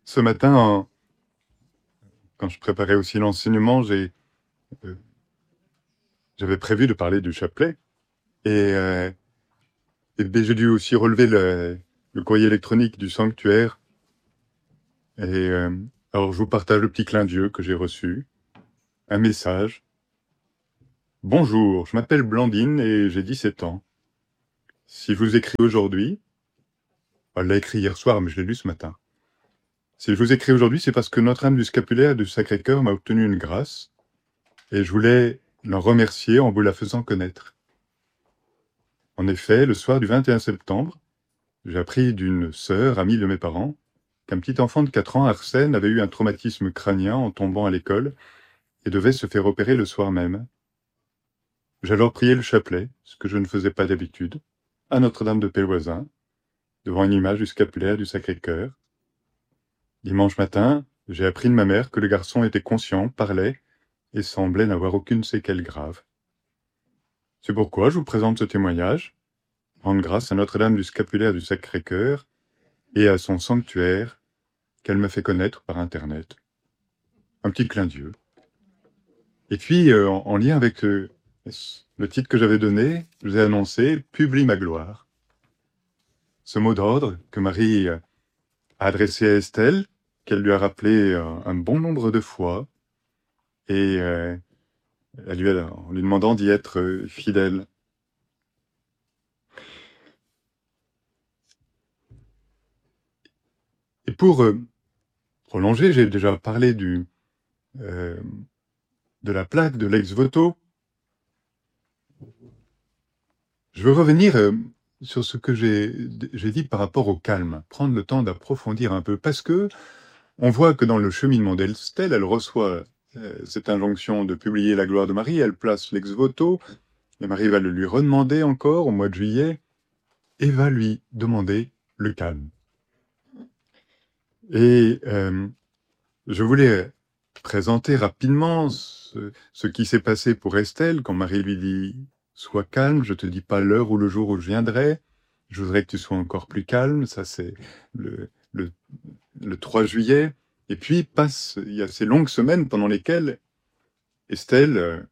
Ce matin, quand je préparais aussi l'enseignement, euh, j'avais prévu de parler du chapelet. Et ben, j'ai dû aussi relever le courrier électronique du sanctuaire. Et alors, je vous partage le petit clin d'yeux que j'ai reçu. Un message. Bonjour, je m'appelle Blandine et j'ai 17 ans. Si je vous écris aujourd'hui, elle l'a écrit hier soir, mais je l'ai lu ce matin. Si je vous écris aujourd'hui, c'est parce que Notre-Dame du Scapulaire du Sacré-Cœur m'a obtenu une grâce. Et je voulais l'en remercier en vous la faisant connaître. En effet, le soir du 21 septembre, j'ai appris d'une sœur, amie de mes parents, qu'un petit enfant de 4 ans, Arsène, avait eu un traumatisme crânien en tombant à l'école et devait se faire opérer le soir même. J'ai alors prié le chapelet, ce que je ne faisais pas d'habitude, à Notre-Dame de Péloisin, devant une image du scapulaire du Sacré-Cœur. Dimanche matin, j'ai appris de ma mère que le garçon était conscient, parlait et semblait n'avoir aucune séquelle grave. C'est pourquoi je vous présente ce témoignage, rendre grâce à Notre-Dame du Scapulaire du Sacré-Cœur et à son sanctuaire qu'elle me fait connaître par Internet. Un petit clin d'yeux. Et puis, en lien avec le titre que j'avais donné, je vous ai annoncé « Publie ma gloire ». Ce mot d'ordre que Marie a adressé à Estelle, qu'elle lui a rappelé un bon nombre de fois, et en lui demandant d'y être fidèle. Et pour prolonger, j'ai déjà parlé de la plaque de l'ex-voto. Je veux revenir sur ce que j'ai dit par rapport au calme, prendre le temps d'approfondir un peu, parce que on voit que dans le cheminement d'Estelle, elle reçoit cette injonction de publier la gloire de Marie, elle place l'ex-voto, et Marie va le lui redemander encore au mois de juillet, et va lui demander le calme. Et je voulais présenter rapidement ce qui s'est passé pour Estelle quand Marie lui dit « Sois calme, je te dis pas l'heure ou le jour où je viendrai, je voudrais que tu sois encore plus calme ». Ça, c'est le, le 3 juillet. Et puis, il y a ces longues semaines pendant lesquelles Estelle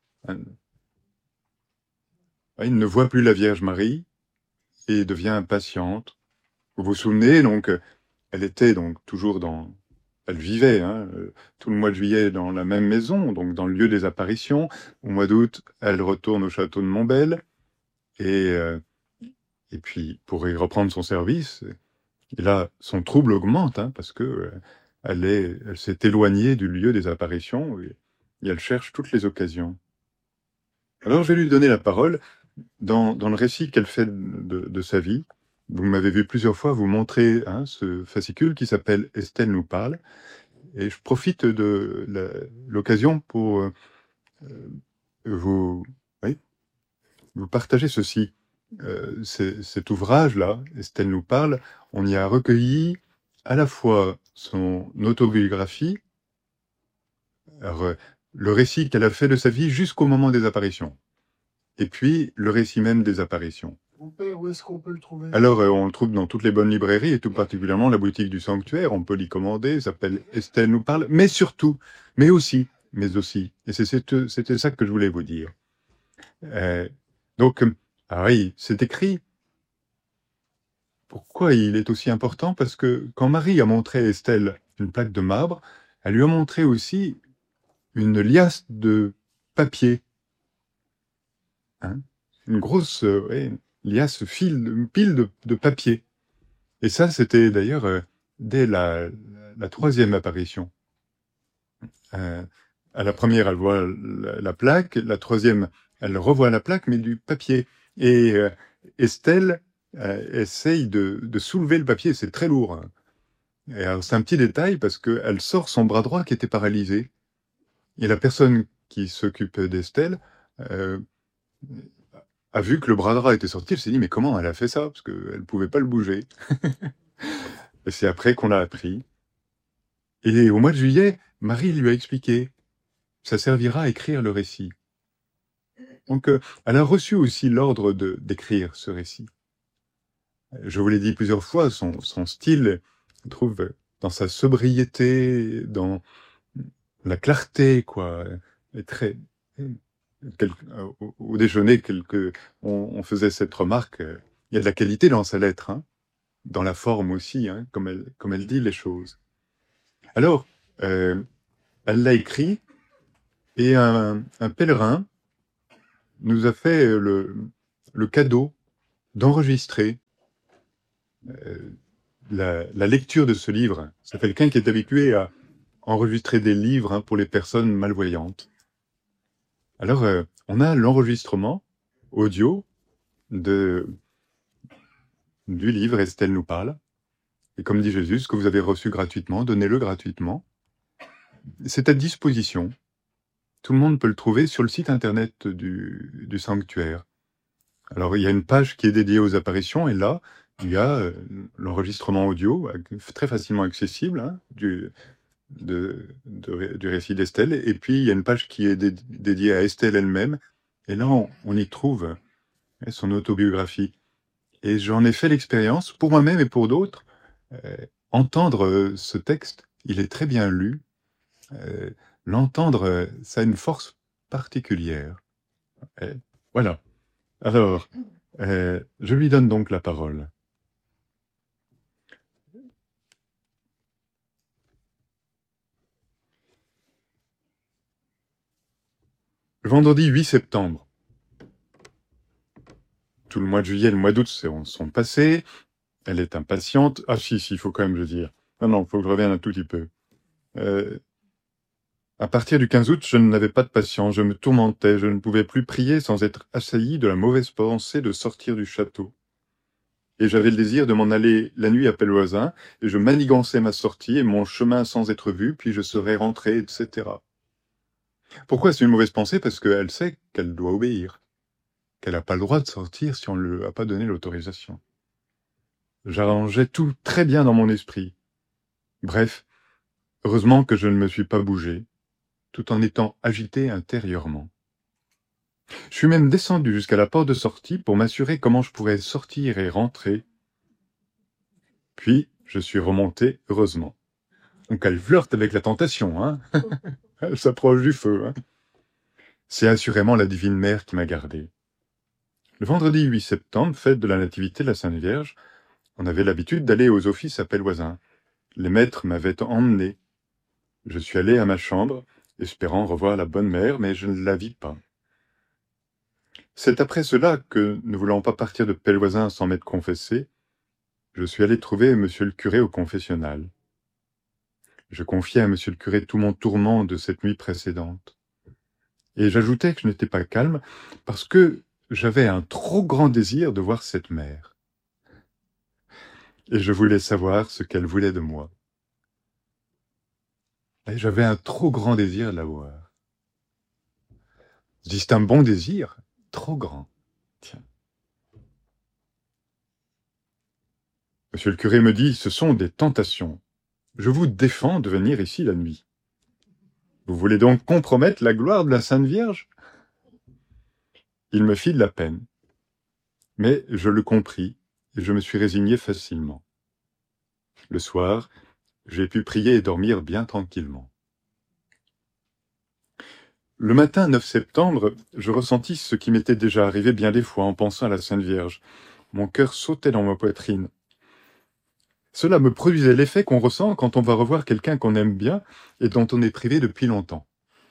il ne voit plus la Vierge Marie et devient impatiente. Vous vous souvenez, donc, elle était donc toujours elle vivait tout le mois de juillet dans la même maison, donc dans le lieu des apparitions. Au mois d'août, elle retourne au château de Montbel, et puis pour y reprendre son service. Et là, son trouble augmente, parce que elle s'est éloignée du lieu des apparitions, et elle cherche toutes les occasions. Alors je vais lui donner la parole dans le récit qu'elle fait de sa vie. Vous m'avez vu plusieurs fois vous montrer ce fascicule qui s'appelle « Estelle nous parle ». Et je profite de l'occasion pour vous, oui, vous partager ceci. Cet ouvrage-là, Estelle nous parle, on y a recueilli à la fois son autobiographie, alors, le récit qu'elle a fait de sa vie jusqu'au moment des apparitions, et puis le récit même des apparitions. Où est-ce qu'on peut le trouver? Alors, on le trouve dans toutes les bonnes librairies, et tout particulièrement la boutique du Sanctuaire. On peut l'y commander, ça s'appelle « Estelle nous parle », mais surtout, mais aussi, et c'était ça que je voulais vous dire. Donc, oui, c'est écrit. Pourquoi il est aussi important? Parce que quand Marie a montré à Estelle une plaque de marbre, elle lui a montré aussi une liasse de papier. Une grosse liasse, une pile de papier. Et ça, c'était d'ailleurs dès la troisième apparition. À la première, elle voit la plaque. La troisième, elle revoit la plaque, mais du papier. Et Estelle essaye de soulever le papier. C'est très lourd. Et alors, c'est un petit détail parce qu'elle sort son bras droit qui était paralysé. Et la personne qui s'occupe d'Estelle a vu que le bras droit était sorti. Elle s'est dit, mais comment elle a fait ça? Parce qu'elle ne pouvait pas le bouger. Et c'est après qu'on l'a appris. Et au mois de juillet, Marie lui a expliqué. Ça servira à écrire le récit. Donc, elle a reçu aussi l'ordre d'écrire ce récit. Je vous l'ai dit plusieurs fois, son style, je trouve, dans sa sobriété, dans la clarté, quoi. Et très, au déjeuner, on faisait cette remarque, il y a de la qualité dans sa lettre, hein, dans la forme aussi, hein, comme elle dit les choses. Alors, elle l'a écrit, et un pèlerin nous a fait le cadeau d'enregistrer la lecture de ce livre. C'est quelqu'un qui est habitué à enregistrer des livres, hein, pour les personnes malvoyantes. Alors, on a l'enregistrement audio du livre Estelle nous parle. Et comme dit Jésus, ce que vous avez reçu gratuitement, donnez-le gratuitement. C'est à disposition. Tout le monde peut le trouver sur le site internet du sanctuaire. Alors, il y a une page qui est dédiée aux apparitions, et là, il y a l'enregistrement audio, très facilement accessible, hein, du récit d'Estelle. Et puis, il y a une page qui est dédiée à Estelle elle-même. Et là, on y trouve son autobiographie. Et j'en ai fait l'expérience, pour moi-même et pour d'autres, entendre ce texte, il est très bien lu. L'entendre, ça a une force particulière. Voilà. Alors, je lui donne donc la parole. Le vendredi 8 septembre. Tout le mois de juillet et le mois d'août sont passés. Elle est impatiente. Ah si, il faut quand même le dire. Non, il faut que je revienne un tout petit peu. À partir du 15 août, je n'avais pas de patience, je me tourmentais, je ne pouvais plus prier sans être assailli de la mauvaise pensée de sortir du château. Et j'avais le désir de m'en aller la nuit à Pelvoisin, et je manigançais ma sortie et mon chemin sans être vu, puis je serais rentré, etc. Pourquoi c'est une mauvaise pensée? Parce qu'elle sait qu'elle doit obéir, qu'elle n'a pas le droit de sortir si on ne lui a pas donné l'autorisation. J'arrangeais tout très bien dans mon esprit. Bref, heureusement que je ne me suis pas bougé, tout en étant agité intérieurement. Je suis même descendu jusqu'à la porte de sortie pour m'assurer comment je pourrais sortir et rentrer. Puis, je suis remonté, heureusement. Donc elle flirte avec la tentation, hein. Elle s'approche du feu, hein. C'est assurément la Divine Mère qui m'a gardé. Le vendredi 8 septembre, fête de la Nativité de la Sainte Vierge, on avait l'habitude d'aller aux offices à Pelvoisin. Les maîtres m'avaient emmené. Je suis allé à ma chambre, espérant revoir la bonne mère, mais je ne la vis pas. C'est après cela que, ne voulant pas partir de Pelvoisin sans m'être confessé, je suis allé trouver monsieur le curé au confessionnal. Je confiai à monsieur le curé tout mon tourment de cette nuit précédente. Et j'ajoutais que je n'étais pas calme parce que j'avais un trop grand désir de voir cette mère. Et je voulais savoir ce qu'elle voulait de moi. Et j'avais un trop grand désir de la voir. Je dis, c'est un bon désir, trop grand. Tiens. Monsieur le curé me dit, ce sont des tentations. Je vous défends de venir ici la nuit. Vous voulez donc compromettre la gloire de la Sainte Vierge? Il me fit de la peine. Mais je le compris, et je me suis résigné facilement. Le soir, j'ai pu prier et dormir bien tranquillement. Le matin 9 septembre, je ressentis ce qui m'était déjà arrivé bien des fois en pensant à la Sainte Vierge. Mon cœur sautait dans ma poitrine. Cela me produisait l'effet qu'on ressent quand on va revoir quelqu'un qu'on aime bien et dont on est privé depuis longtemps.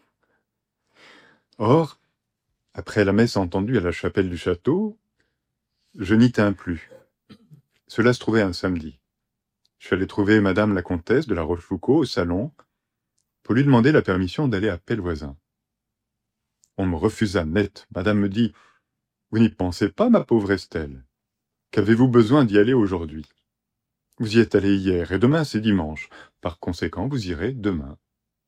Or, après la messe entendue à la chapelle du château, je n'y tins plus. Cela se trouvait un samedi. Je suis allé trouver madame la comtesse de la Rochefoucauld au salon pour lui demander la permission d'aller à Pelvoisin. On me refusa net. Madame me dit, « Vous n'y pensez pas, ma pauvre Estelle? Qu'avez-vous besoin d'y aller aujourd'hui? Vous y êtes allé hier, et demain c'est dimanche. Par conséquent, vous irez demain. »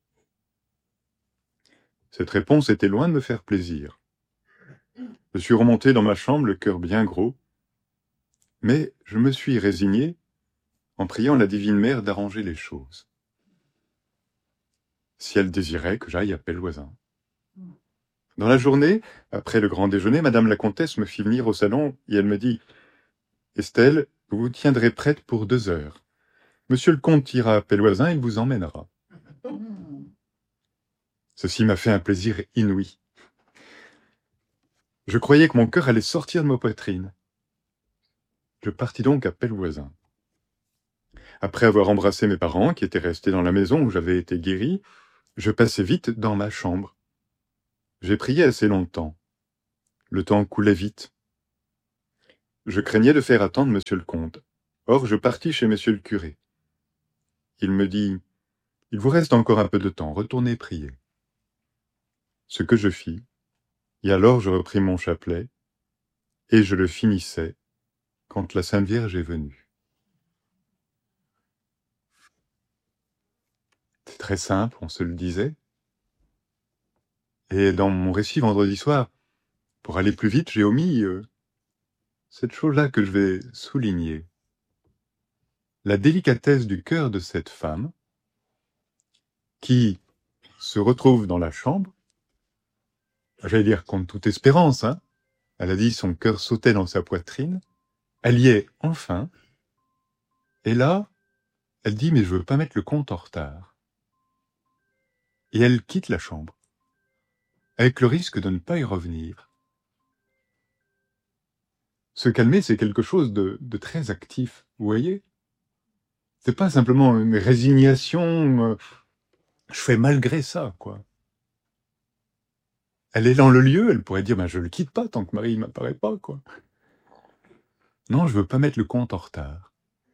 Cette réponse était loin de me faire plaisir. Je suis remonté dans ma chambre, le cœur bien gros, mais je me suis résigné en priant la Divine Mère d'arranger les choses. Si elle désirait que j'aille à Pelvoisin. Dans la journée, après le grand déjeuner, madame la comtesse me fit venir au salon et elle me dit « Estelle, vous vous tiendrez prête pour 2 heures. Monsieur le comte ira à Pelvoisin, il vous emmènera. Ceci m'a fait un plaisir inouï. Je croyais que mon cœur allait sortir de ma poitrine. Je partis donc à Pelvoisin. Après avoir embrassé mes parents, qui étaient restés dans la maison où j'avais été guéri, je passai vite dans ma chambre. J'ai prié assez longtemps. Le temps coulait vite. Je craignais de faire attendre monsieur le comte. Or, je partis chez monsieur le curé. Il me dit « Il vous reste encore un peu de temps, retournez prier. » Ce que je fis, et alors je repris mon chapelet, et je le finissais quand la Sainte Vierge est venue. C'est très simple, on se le disait. Et dans mon récit vendredi soir, pour aller plus vite, j'ai omis cette chose-là que je vais souligner. La délicatesse du cœur de cette femme qui se retrouve dans la chambre, j'allais dire contre toute espérance, hein. Elle a dit son cœur sautait dans sa poitrine, elle y est enfin, et là, elle dit mais je veux pas mettre le compte en retard. Et elle quitte la chambre, avec le risque de ne pas y revenir. Se calmer, c'est quelque chose de très actif, vous voyez? C'est pas simplement une résignation, je fais malgré ça, quoi. Elle est dans le lieu, elle pourrait dire, ben, je le quitte pas tant que Marie m'apparaît pas, quoi. Non, je veux pas mettre le compte en retard.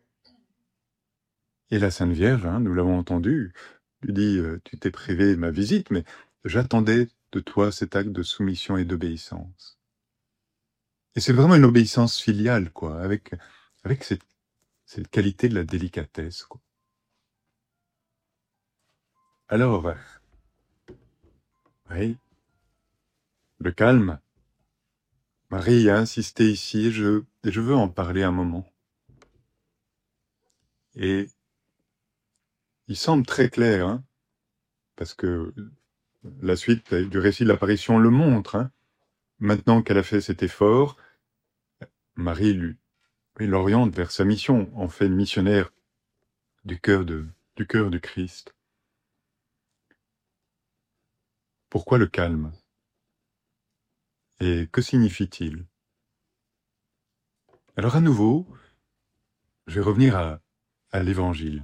Et la Sainte Vierge, hein, nous l'avons entendu, lui dit, tu t'es privé de ma visite, mais j'attendais de toi cet acte de soumission et d'obéissance. Et c'est vraiment une obéissance filiale, quoi, avec cette qualité de la délicatesse, quoi. Alors, oui, le calme. Marie a insisté ici, et je veux en parler un moment. Et il semble très clair, hein, parce que la suite du récit de l'apparition le montre. Hein. Maintenant qu'elle a fait cet effort, Marie l'oriente vers sa mission, en fait missionnaire du cœur du Christ. Pourquoi le calme? Et que signifie-t-il? Alors à nouveau, je vais revenir à l'Évangile.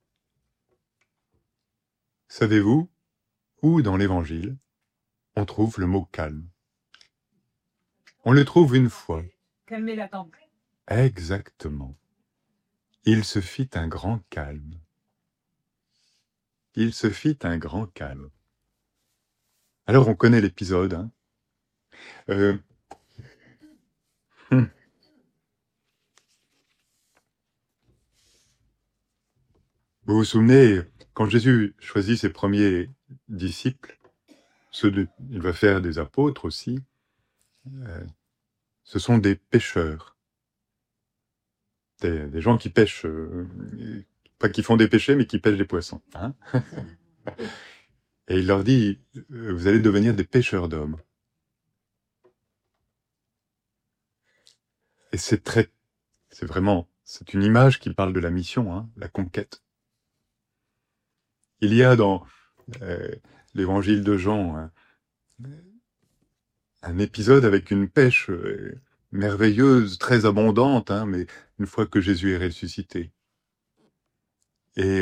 Savez-vous où dans l'Évangile on trouve le mot calme? On le trouve une fois. Calmer la tempête. Exactement. Il se fit un grand calme. Il se fit un grand calme. Alors on connaît l'épisode. Hein. Vous vous souvenez, quand Jésus choisit ses premiers disciples, il va faire des apôtres aussi, ce sont des pêcheurs. Des gens qui pêchent, pas qui font des péchés, mais qui pêchent des poissons. Hein. Et il leur dit, vous allez devenir des pêcheurs d'hommes. Et c'est une image qui parle de la mission, hein, la conquête. Il y a dans l'évangile de Jean un épisode avec une pêche merveilleuse, très abondante, hein, mais une fois que Jésus est ressuscité. Et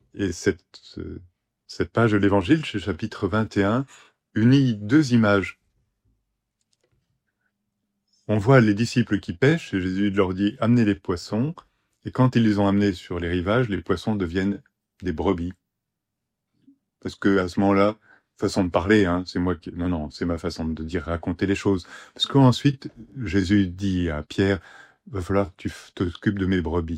cette page de l'évangile, chez chapitre 21, unit deux images. On voit les disciples qui pêchent, et Jésus leur dit « Amenez les poissons », et quand ils les ont amenés sur les rivages, les poissons deviennent des brebis. Parce que à ce moment-là, façon de parler, hein, non, c'est ma façon de dire, raconter les choses. Parce qu'ensuite, Jésus dit à Pierre, va falloir que tu t'occupes de mes brebis.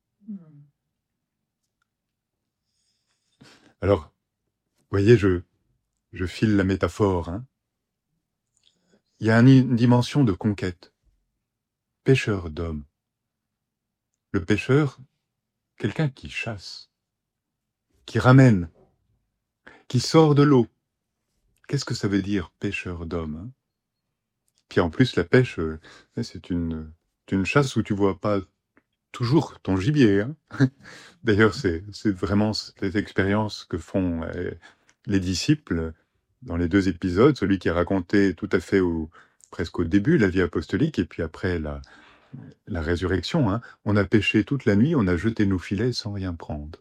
Alors, vous voyez, je file la métaphore, hein. Il y a une dimension de conquête. Pêcheur d'hommes. Le pêcheur, quelqu'un qui chasse, qui ramène, qui sort de l'eau. Qu'est-ce que ça veut dire, pêcheur d'hommes, hein? Puis en plus, la pêche, c'est une chasse où tu vois pas toujours ton gibier, hein. D'ailleurs, c'est vraiment cette expérience que font les disciples dans les 2 épisodes, celui qui est raconté tout à fait presque au début, la vie apostolique, et puis après la résurrection, hein. On a pêché toute la nuit, on a jeté nos filets sans rien prendre.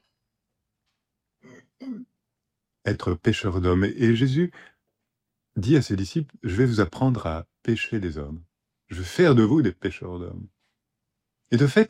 Être pêcheur d'hommes. Et Jésus dit à ses disciples, je vais vous apprendre à pêcher les hommes. Je vais faire de vous des pêcheurs d'hommes. Et de fait,